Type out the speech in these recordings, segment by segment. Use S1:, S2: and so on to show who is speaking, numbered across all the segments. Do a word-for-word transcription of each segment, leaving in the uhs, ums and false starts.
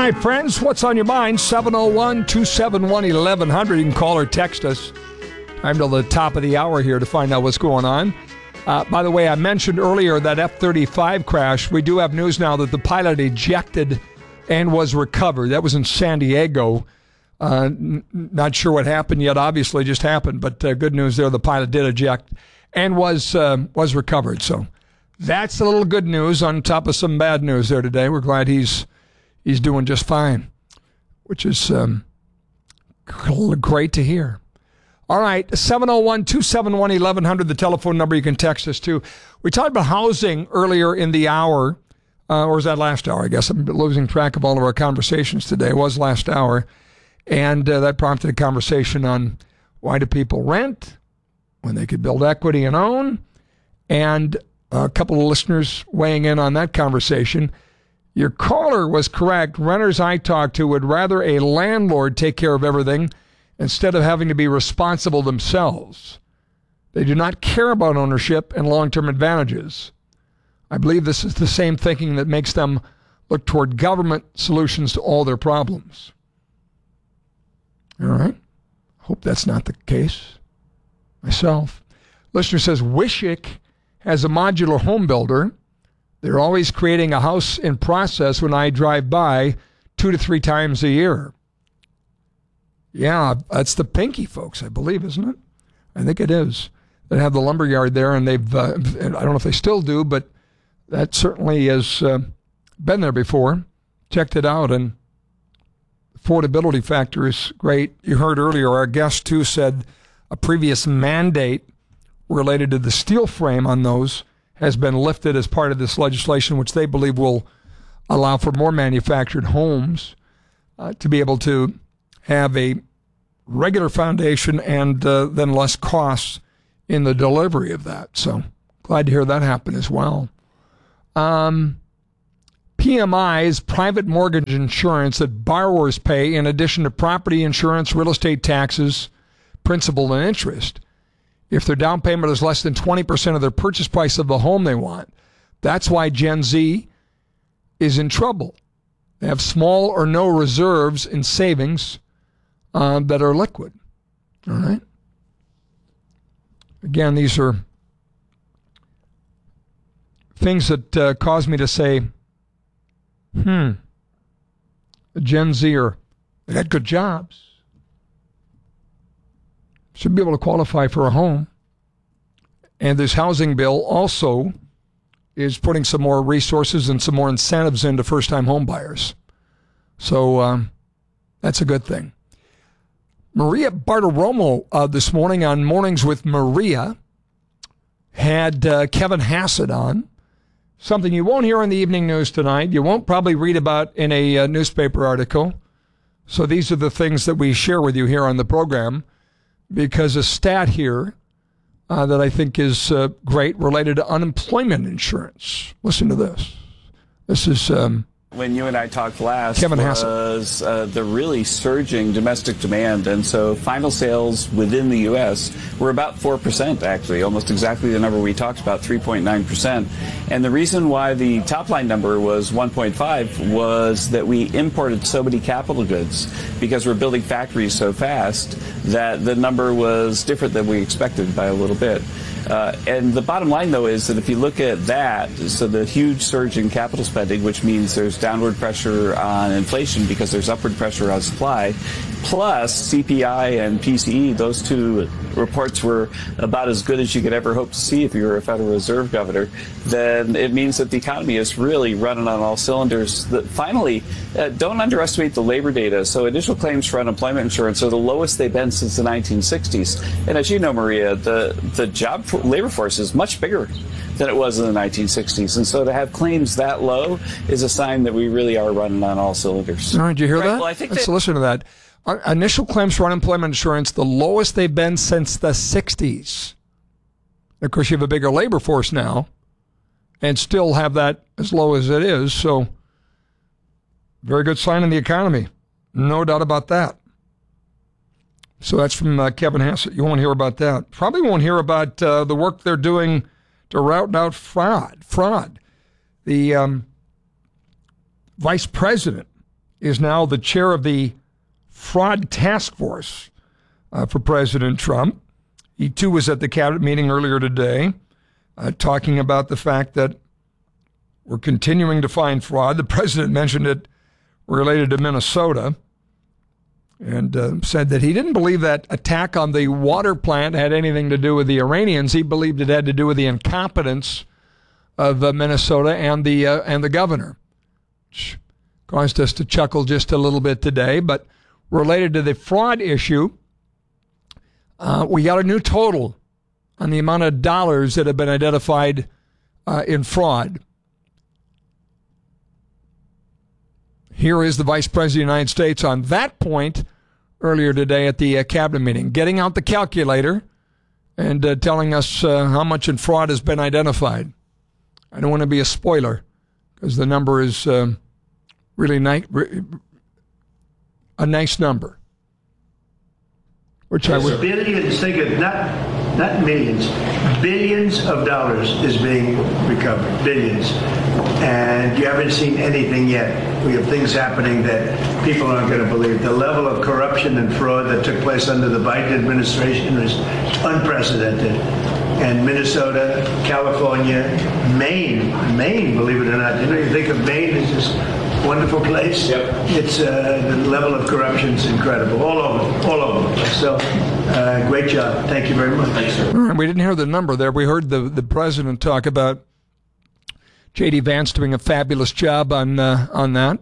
S1: right, friends, what's on your mind? seven oh one, two seven one, eleven hundred. You can call or text us. I'm till the top of the hour here to find out what's going on. Uh, by the way, I mentioned earlier that F thirty-five crash. We do have news now that the pilot ejected and was recovered. That was in San Diego. Uh, n- not sure what happened yet. Obviously, just happened. But uh, good news there. The pilot did eject and was uh, was recovered. So that's a little good news on top of some bad news there today. We're glad he's he's doing just fine, which is um, great to hear. All right, seven oh one, two seven one, eleven hundred, the telephone number you can text us to. We talked about housing earlier in the hour, uh, or was that last hour? I guess I'm losing track of all of our conversations today. It was last hour, and uh, that prompted a conversation on why do people rent when they could build equity and own, and a couple of listeners weighing in on that conversation. Your caller was correct. Renters I talked to would rather a landlord take care of everything instead of having to be responsible themselves. They do not care about ownership and long-term advantages. I believe this is the same thinking that makes them look toward government solutions to all their problems. All right. Hope that's not the case myself. Listener says, Wishick has a modular home builder. They're always creating a house in process when I drive by two to three times a year. Yeah, that's the Pinky folks, I believe, isn't it? I think it is. They have the lumber yard there, and they've, uh, I don't know if they still do, but that certainly has uh, been there before. Checked it out, and affordability factor is great. You heard earlier, our guest, too, said a previous mandate related to the steel frame on those has been lifted as part of this legislation, which they believe will allow for more manufactured homes uh, to be able to have a regular foundation and uh, then less costs in the delivery of that. So glad to hear that happen as well. Um, P M I is private mortgage insurance that borrowers pay in addition to property insurance, real estate taxes, principal, and interest. If their down payment is less than twenty percent of their purchase price of the home they want, that's why Gen Z is in trouble. They have small or no reserves in savings Uh, that are liquid. All right. Again, these are things that uh, cause me to say, hmm, Gen Z are, they got good jobs. Should be able to qualify for a home. And this housing bill also is putting some more resources and some more incentives into first-time home buyers. So um, that's a good thing. Maria Bartiromo uh, this morning on Mornings with Maria had uh, Kevin Hassett on. Something you won't hear in the evening news tonight. You won't probably read about in a uh, newspaper article. So these are the things that we share with you here on the program, because a stat here uh, that I think is uh, great related to unemployment insurance. Listen to this. This is... Um,
S2: When you and I talked last
S1: Kevin
S2: was uh, the really surging domestic demand. And so final sales within the U S were about four percent, actually, almost exactly the number we talked about, three point nine percent. And the reason why the top line number was one point five was that we imported so many capital goods because we're building factories so fast that the number was different than we expected by a little bit. Uh, and the bottom line, though, is that if you look at that, so the huge surge in capital spending, which means there's downward pressure on inflation because there's upward pressure on supply, plus C P I and P C E, those two reports were about as good as you could ever hope to see if you were a Federal Reserve governor, then it means that the economy is really running on all cylinders. That finally, uh, don't underestimate the labor data. So initial claims for unemployment insurance are the lowest they've been since the nineteen sixties. And as you know, Maria, the, the job labor force is much bigger than it was in the nineteen sixties. And so to have claims that low is a sign that we really are running on all cylinders.
S1: All right, did you hear
S2: right,
S1: that?
S2: Well, I think
S1: Let's
S2: that-
S1: listen to that. Our initial claims for unemployment insurance, the lowest they've been since the sixties. Of course, you have a bigger labor force now and still have that as low as it is. So very good sign in the economy. No doubt about that. So that's from uh, Kevin Hassett. You won't hear about that. Probably won't hear about uh, the work they're doing to rout out fraud. Fraud. The um, vice president is now the chair of the fraud task force uh, for President Trump. He, too, was at the cabinet meeting earlier today uh, talking about the fact that we're continuing to find fraud. The president mentioned it related to Minnesota and uh, said that he didn't believe that attack on the water plant had anything to do with the Iranians. He believed it had to do with the incompetence of uh, Minnesota and the uh, and the governor, which caused us to chuckle just a little bit today. But related to the fraud issue, uh, we got a new total on the amount of dollars that have been identified uh, in fraud. Here is the Vice President of the United States on that point earlier today at the uh, cabinet meeting, getting out the calculator and uh, telling us uh, how much in fraud has been identified. I don't want to be a spoiler because the number is um, really nice, a nice number. Which I would
S3: billions, think of not not millions, billions of dollars is being recovered, billions, and you haven't seen anything yet. We have things happening that people aren't going to believe. The level of corruption and fraud that took place under the Biden administration is unprecedented. And Minnesota, California, Maine, Maine, believe it or not, you know, you think of Maine as this wonderful place.
S4: Yep.
S3: It's uh, the level of corruption is incredible, all over, all over. So, uh, great job. Thank you very much.
S4: Thanks, sir.
S1: We didn't hear the number there. We heard the the president talk about J D Vance doing a fabulous job on uh, on that.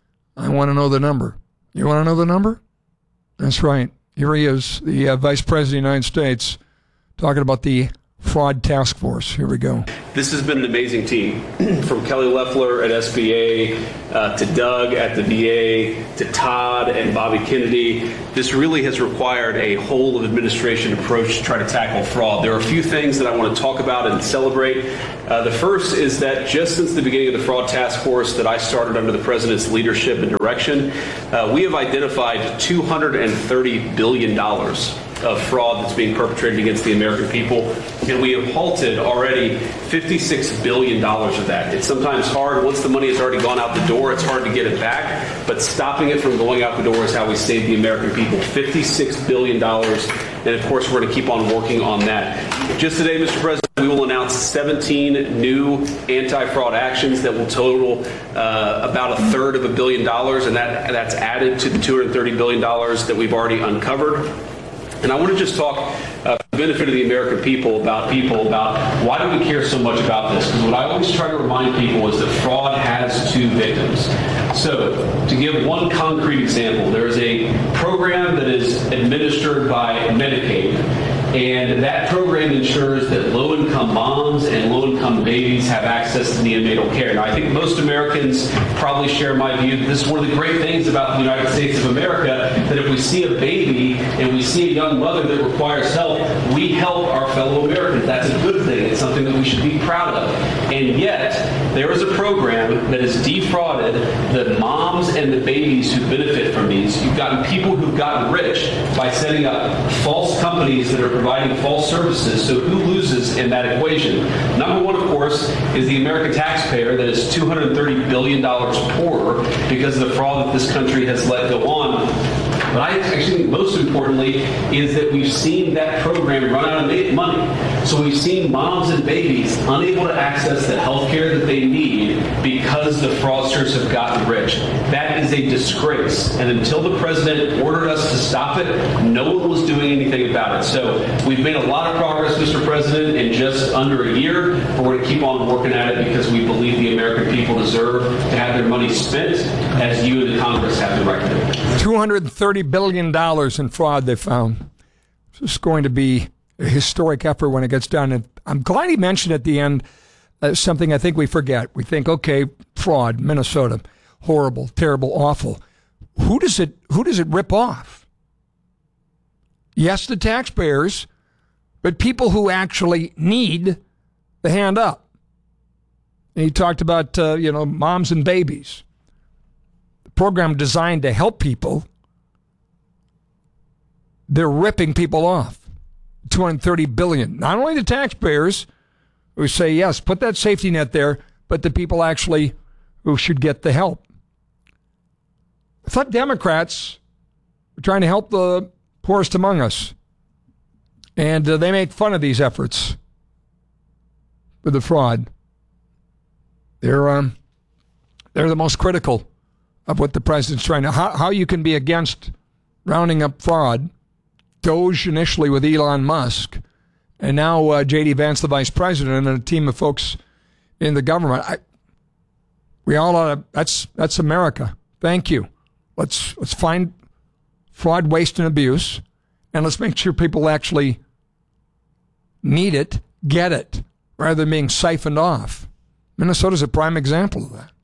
S1: I want to know the number. You want to know the number? That's right. Here he is, the uh, Vice President of the United States, talking about the fraud task force. Here we go.
S4: This has been an amazing team, from Kelly Loeffler at S B A uh, to Doug at the V A to Todd and Bobby Kennedy. This really has required a whole of administration approach to try to tackle fraud. There are a few things that I want to talk about and celebrate. Uh, the first is that just since the beginning of the fraud task force that I started under the president's leadership and direction, uh, we have identified two hundred thirty billion dollars of fraud that's being perpetrated against the American people, and we have halted already fifty-six billion dollars of that. It's sometimes hard, once the money has already gone out the door, it's hard to get it back, but stopping it from going out the door is how we save the American people. fifty-six billion dollars, and of course we're going to keep on working on that. Just today, Mister President, we will announce seventeen new anti-fraud actions that will total uh, about a third of a billion dollars, and that that's added to the two hundred thirty billion dollars that we've already uncovered. And I want to just talk uh, for the benefit of the American people about people about why do we care so much about this? Because what I always try to remind people is that fraud has two victims. So to give one concrete example, there is a program that is administered by Medicaid, and that program ensures that low-income moms and low-income babies have access to neonatal care. Now, I think most Americans probably share my view that this is one of the great things about the United States of America, that if we see a baby and we see a young mother that requires help, we help our fellow Americans. That's a good thing. It's something that we should be proud of. And yet, there is a program that has defrauded the moms and the babies who benefit from these. You've gotten people who've gotten rich by setting up false companies that are providing false services. So who loses in that equation? Number one, of course, is the American taxpayer that is two hundred thirty billion dollars poorer because of the fraud that this country has let go on. But I actually think most importantly is that we've seen that program run out of money. So we've seen moms and babies unable to access the health care that they need because the fraudsters have gotten rich. That is a disgrace. And until the president ordered us to stop it, no one was doing anything about it. So we've made a lot of progress, Mister President, in just under a year. But we're going to keep on working at it because we believe the American people deserve to have their money spent as you and the Congress have directed.
S1: two hundred thirty billion dollars in fraud they found. This is going to be a historic effort when it gets done. And I'm glad he mentioned at the end uh, something I think we forget. We think, okay, fraud, Minnesota, horrible, terrible, awful. Who does it, who does it rip off? Yes, the taxpayers, but people who actually need the hand up. And he talked about, uh, you know, moms and babies. The program designed to help people. They're ripping people off. two hundred thirty billion dollars. Not only the taxpayers who say, yes, put that safety net there, but the people actually who should get the help. I thought Democrats were trying to help the poorest among us. And uh, they make fun of these efforts with the fraud. They're um, they're the most critical of what the president's trying to, how, how you can be against rounding up fraud. Doge initially with Elon Musk, and now uh, J D Vance, the vice president, and a team of folks in the government. I, we all ought to, that's that's America. Thank you. Let's let's find fraud, waste, and abuse, and let's make sure people actually need it, get it, rather than being siphoned off. Minnesota's a prime example of that.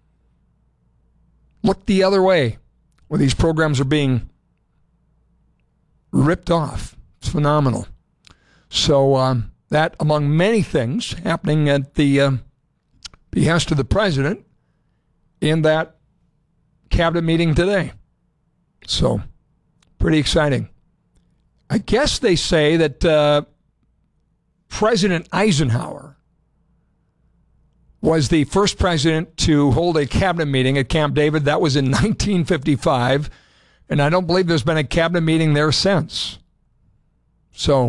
S1: Look the other way, where these programs are being ripped off. It's phenomenal. So um, that, among many things, happening at the uh, behest of the president in that cabinet meeting today. So, pretty exciting. I guess they say that uh, President Eisenhower was the first president to hold a cabinet meeting at Camp David. That was in nineteen fifty-five, and I don't believe there's been a cabinet meeting there since. So,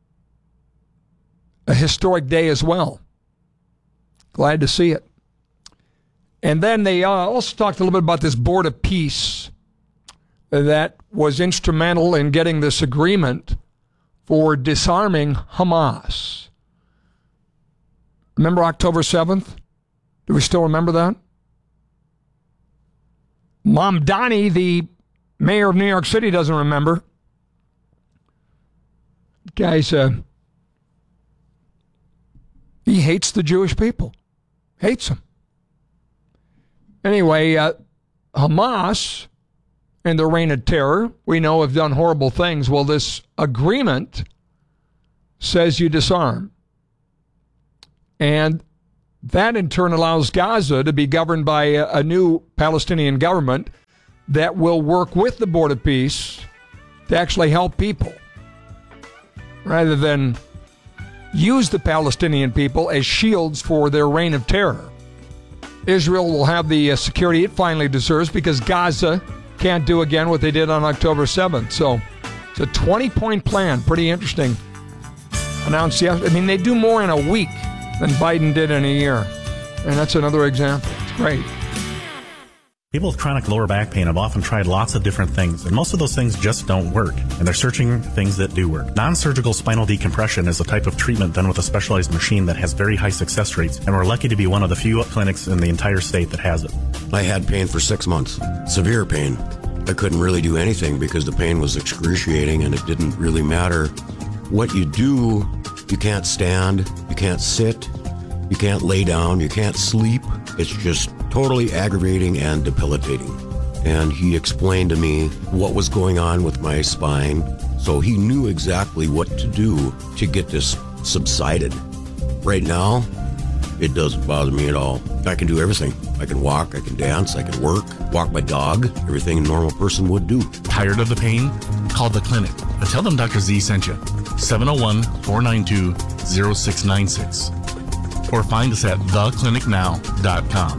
S1: a historic day as well. Glad to see it. And then they uh, also talked a little bit about this Board of Peace that was instrumental in getting this agreement for disarming Hamas. Remember October seventh? Do we still remember that? Mamdani, the mayor of New York City, doesn't remember. Guy's, uh, he hates the Jewish people. Hates them. Anyway, uh, Hamas and their reign of terror, we know, have done horrible things. Well, this agreement says you disarm. And that, in turn, allows Gaza to be governed by a, a new Palestinian government that will work with the Board of Peace to actually help people, rather than use the Palestinian people as shields for their reign of terror. Israel will have the uh, security it finally deserves, because Gaza can't do again what they did on October seventh. So it's a twenty-point plan. Pretty interesting. Announced yesterday. I mean, they do more in a week than Biden did in a year. And that's another example. It's great.
S5: People with chronic lower back pain have often tried lots of different things, and most of those things just don't work, and they're searching things that do work. Non-surgical spinal decompression is a type of treatment done with a specialized machine that has very high success rates, and we're lucky to be one of the few clinics in the entire state that has it.
S6: I had pain for six months, severe pain. I couldn't really do anything because the pain was excruciating, and it didn't really matter what you do. You can't stand, you can't sit, you can't lay down, you can't sleep. It's just totally aggravating and debilitating. And he explained to me what was going on with my spine, so he knew exactly what to do to get this subsided. Right now, it doesn't bother me at all. I can do everything. I can walk, I can dance, I can work, walk my dog, everything a normal person would do.
S7: Tired of the pain? Call the clinic and tell them Doctor Z sent you. seven oh one, four nine two, oh six nine six. Or find us at the clinic now dot com.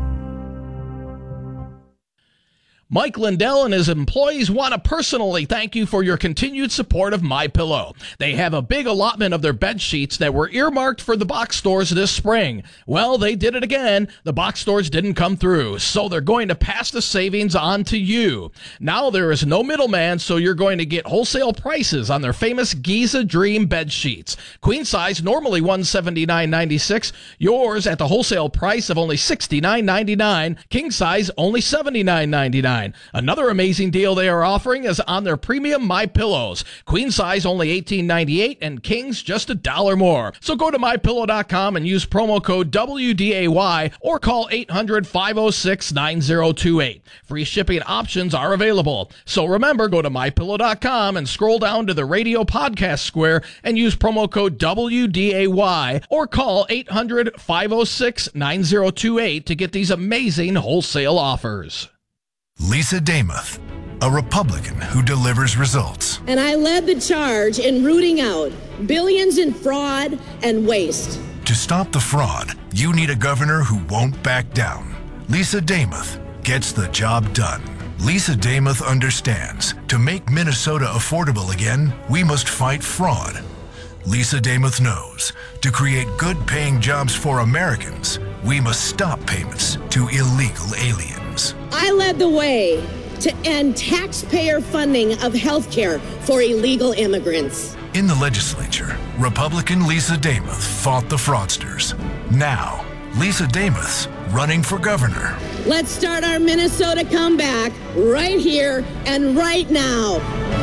S8: Mike Lindell and his employees want to personally thank you for your continued support of MyPillow. They have a big allotment of their bed sheets that were earmarked for the box stores this spring. Well, they did it again. The box stores didn't come through, so they're going to pass the savings on to you. Now there is no middleman, so you're going to get wholesale prices on their famous Giza Dream bed sheets. Queen size, normally one hundred seventy-nine ninety-six. Yours at the wholesale price of only sixty-nine ninety-nine. King size, only seventy-nine ninety-nine. Another amazing deal they are offering is on their premium My Pillows. Queen size only eighteen ninety-eight and kings just a dollar more. So go to my pillow dot com and use promo code W D A Y or call eight hundred, five oh six, nine oh two eight. Free shipping options are available. So remember, go to my pillow dot com and scroll down to the radio podcast square and use promo code W D A Y or call eight hundred, five oh six, nine oh two eight to get these amazing wholesale offers.
S9: Lisa Damuth, a Republican who delivers results.
S10: And I led the charge in rooting out billions in fraud and waste.
S9: To stop the fraud, you need a governor who won't back down. Lisa Damuth gets the job done. Lisa Damuth understands. To make Minnesota affordable again, we must fight fraud. Lisa Damuth knows. To create good-paying jobs for Americans, we must stop payments to illegal aliens.
S10: I led the way to end taxpayer funding of health care for illegal immigrants.
S9: In the legislature, Republican Lisa Damuth fought the fraudsters. Now, Lisa Damuth's running for governor.
S10: Let's start our Minnesota comeback right here and right now.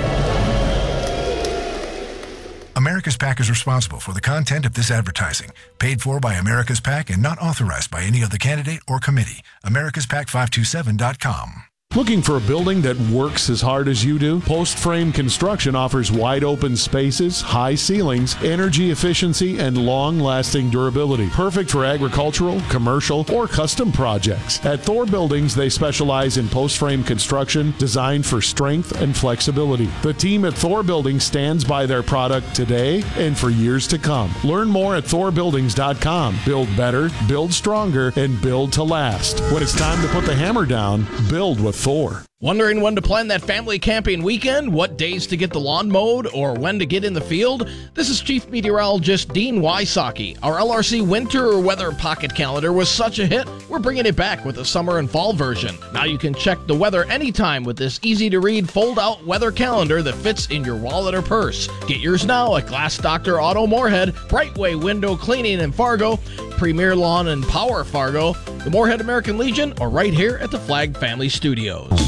S9: America's PAC is responsible for the content of this advertising. Paid for by America's PAC and not authorized by any other candidate or committee. Americas Pac five two seven dot com.
S11: Looking for a building that works as hard as you do? Post Frame Construction offers wide open spaces, high ceilings, energy efficiency, and long-lasting durability. Perfect for agricultural, commercial, or custom projects. At Thor Buildings, they specialize in post frame construction designed for strength and flexibility. The team at Thor Buildings stands by their product today and for years to come. Learn more at thor buildings dot com. Build better, build stronger, and build to last. When it's time to put the hammer down, build with Thor.
S8: Wondering when to plan that family camping weekend, what days to get the lawn mowed, or when to get in the field? This is Chief Meteorologist Dean Wysocki. Our L R C winter weather pocket calendar was such a hit, we're bringing it back with a summer and fall version. Now you can check the weather anytime with this easy-to-read fold-out weather calendar that fits in your wallet or purse. Get yours now at Glass Doctor Auto Moorhead, Brightway Window Cleaning in Fargo, Premier Lawn and Power Fargo, the Moorhead American Legion, or right here at the Flag Family Studios.